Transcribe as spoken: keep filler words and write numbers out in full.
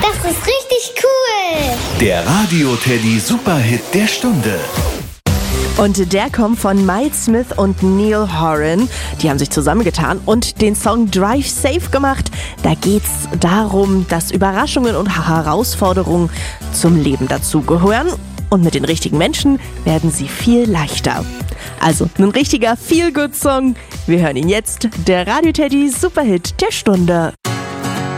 Das ist richtig cool. Der Radio-Teddy Superhit der Stunde. Und der kommt von Miles Smith und Neil Horan. Die haben sich zusammengetan und den Song Drive Safe gemacht. Da geht's darum, dass Überraschungen und Herausforderungen zum Leben dazugehören. Und mit den richtigen Menschen werden sie viel leichter. Also ein richtiger Feel-Good-Song. Wir hören ihn jetzt. Der Radio-Teddy Superhit der Stunde.